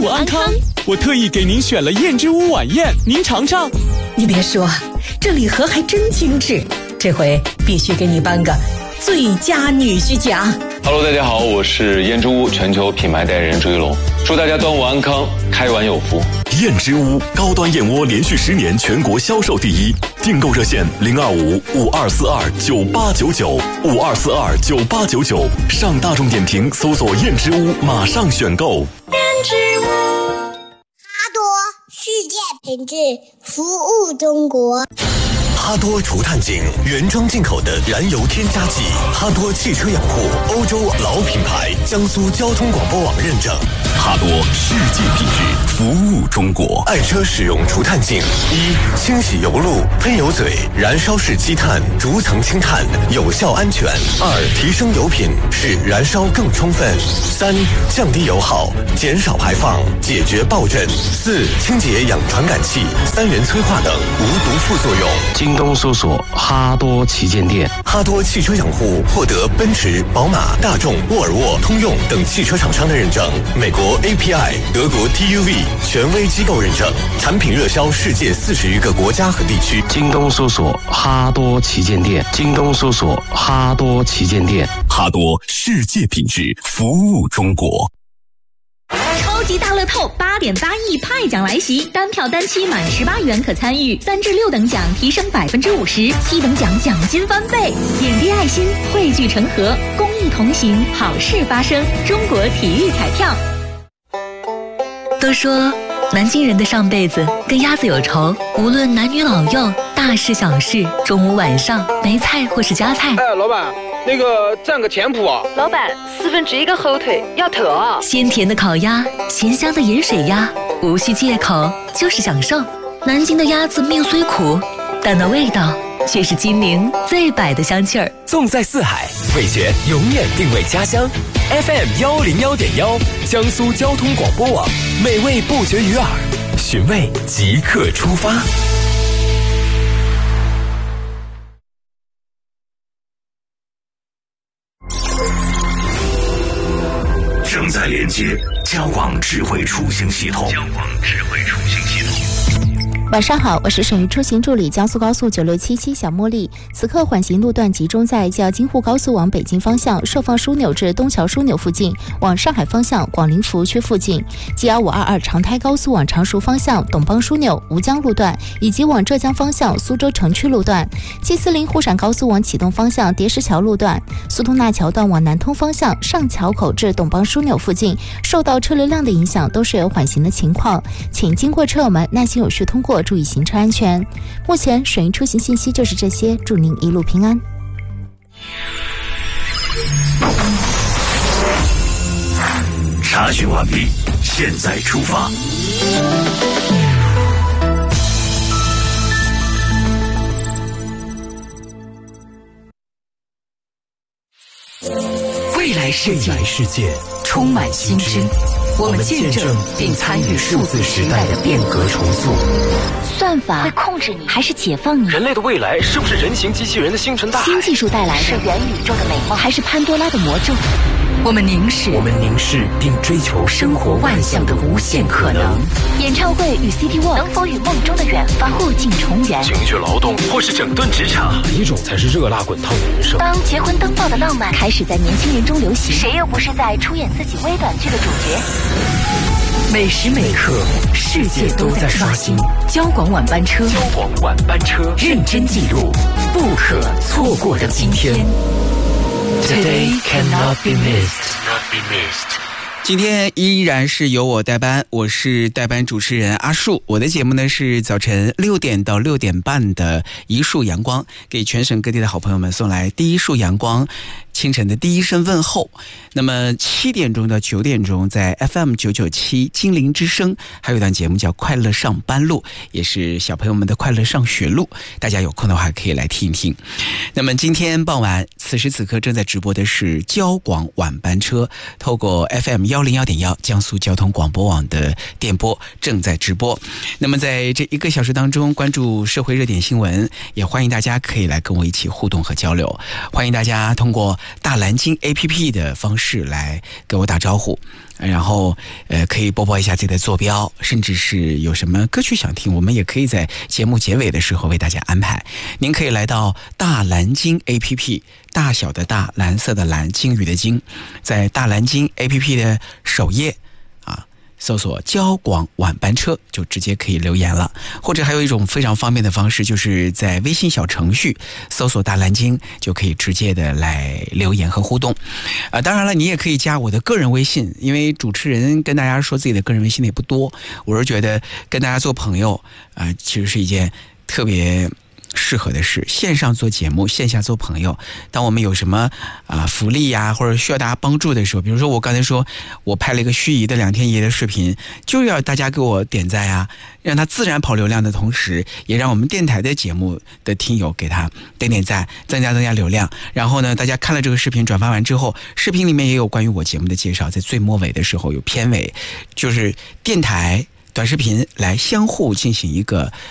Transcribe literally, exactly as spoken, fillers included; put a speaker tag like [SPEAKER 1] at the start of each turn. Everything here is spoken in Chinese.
[SPEAKER 1] 午安康，我特意给您选了燕之屋晚宴，您尝尝。
[SPEAKER 2] 你别说，这礼盒还真精致，这回必须给你颁个最佳女婿奖。
[SPEAKER 3] Hello， 大家好，我是燕之屋全球品牌代言人朱一龙，祝大家端午安康，开碗有福。
[SPEAKER 4] 燕之屋高端燕窝连续十年全国销售第一，订购热线零二五五二四二九八九九五二四二九八九九，上大众点评搜索燕之屋，马上选购。
[SPEAKER 5] 燕之屋，哈多世界品质，服务中国。
[SPEAKER 6] 哈多除碳井原装进口的燃油添加剂，哈多汽车养护欧洲老品牌，江苏交通广播网认证。
[SPEAKER 4] 哈多世界品质，服务中国。
[SPEAKER 6] 爱车使用除碳净：一、清洗油路、喷油嘴、燃烧式积碳，逐层清碳，有效安全；二、提升油品，使燃烧更充分；三、降低油耗，减少排放，解决爆震；四、清洁氧传感器、三元催化等无毒副作用。
[SPEAKER 7] 京东搜索哈多旗舰店。
[SPEAKER 6] 哈多汽车养护获得奔驰、宝马、大众、沃尔沃、通用等汽车厂商的认证，美国 A P I、德国 T U V 权威机构认证，产品热销世界四十余个国家和地区。
[SPEAKER 7] 京东搜索哈多旗舰店。京东搜索哈多旗舰店。
[SPEAKER 4] 哈多世界品质，服务中国。
[SPEAKER 8] 超级大乐透八点八亿派奖来袭，单票单期满十八元可参与，三至六等奖提升百分之五十，七等奖奖金翻倍。点滴爱心，汇聚成河，公益同行，好事发生。中国体育彩票。
[SPEAKER 9] 都说南京人的上辈子跟鸭子有仇，无论男女老幼，大事小事，中午晚上没菜或是加菜。
[SPEAKER 10] 哎，老板，那个蘸个甜谱啊。
[SPEAKER 11] 老板，四分之一个火腿要特啊。
[SPEAKER 9] 鲜甜的烤鸭，咸香的盐水鸭，无需借口，就是享受。南京的鸭子命虽苦，但那味道却是金陵最摆的香气儿。
[SPEAKER 12] 纵在四海，味觉永远定位家乡。F M 幺零幺点幺，江苏交通广播网，美味不绝于耳，寻味即刻出发。
[SPEAKER 4] 正在连接交广智慧出行系统。交广智慧出行系统。
[SPEAKER 13] 晚上好，我是省域出行助理江苏高速九六七七小茉莉。此刻缓行路段集中在较京沪高速往北京方向顺放枢纽至东桥枢纽附近，往上海方向广陵服务区附近 G 二五二二长台高速往常熟方向董邦枢纽吴江路段，以及往浙江方向苏州城区路段 G 四零沪陕高速往启东方向叠石桥路段，苏通纳桥段往南通方向上桥口至董邦枢纽附近，受到车流量的影响都是有缓行的情况，请经过车友们耐心有序通过，注意行车安全。目前省域出行信息就是这些，祝您一路平安。
[SPEAKER 4] 查询完毕，现在出发。
[SPEAKER 14] 未来世界，世界充满新知，我们见证并参与数字时代的变革重塑。
[SPEAKER 8] 算法会控制你，还是解放你？
[SPEAKER 12] 人类的未来是不是人形机器人的星辰大海？
[SPEAKER 8] 新技术带来的是元宇宙的美梦，还是潘多拉的魔咒？
[SPEAKER 14] 我们凝视，
[SPEAKER 12] 我们凝视并追求
[SPEAKER 14] 生活万象的无限可能。
[SPEAKER 8] 演唱会与 C T Walk 能否与梦中的远方互镜重圆？
[SPEAKER 12] 情绪劳动或是整顿职场，哪一种才是热辣滚烫的人生？
[SPEAKER 8] 当结婚登报的浪漫开始在年轻人中流行，谁又不是在出演自己微短剧的主角？
[SPEAKER 14] 每时每刻，世界都在刷新。交广晚班车，
[SPEAKER 12] 交广晚班车，
[SPEAKER 14] 认真记录不可错过的今天。Today cannot be missed.
[SPEAKER 12] Not be missed.
[SPEAKER 15] 今天依然是由我代班，我是代班主持人阿树。我的节目呢是早晨六点到六点半的一束阳光，给全省各地的好朋友们送来第一束阳光，清晨的第一声问候。那么七点钟到九点钟在 F M 九九七金陵之声还有一段节目叫快乐上班路，也是小朋友们的快乐上学路，大家有空的话可以来听一听。那么今天傍晚此时此刻正在直播的是交广晚班车，透过 F M 幺零幺点幺江苏交通广播网的电波正在直播。那么在这一个小时当中关注社会热点新闻，也欢迎大家可以来跟我一起互动和交流，欢迎大家通过大蓝鲸 A P P 的方式来给我打招呼。 然后呃可以播报一下自己的坐标，甚至是有什么歌曲想听，我们也可以在节目结尾的时候为大家安排。您可以来到大蓝鲸 A P P， 大小的大，蓝色的蓝，鲸鱼的鲸，在大蓝鲸 A P P 的首页啊，搜索交广晚班车就直接可以留言了。或者还有一种非常方便的方式，就是在微信小程序搜索大蓝鲸就可以直接的来留言和互动啊。当然了，你也可以加我的个人微信，因为主持人跟大家说自己的个人微信的也不多，我是觉得跟大家做朋友啊、呃，其实是一件特别适合的是线上做节目，线下做朋友。当我们有什么啊、呃、福利呀，或者需要大家帮助的时候，比如说我刚才说我拍了一个盱眙的两天一夜的视频，就要大家给我点赞啊，让它自然跑流量的同时，也让我们电台的节目的听友给他点点赞，增加增加流量。然后呢，大家看了这个视频转发完之后，视频里面也有关于我节目的介绍，在最末尾的时候有片尾，就是电台短视频来相互进行一个